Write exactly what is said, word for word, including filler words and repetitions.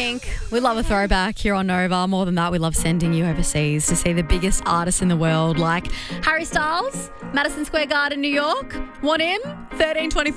Pink. We love a throwback here on Nova. More than that, we love sending you overseas to see the biggest artists in the world like Harry Styles, Madison Square Garden, New York. Want in? thirteen twenty-four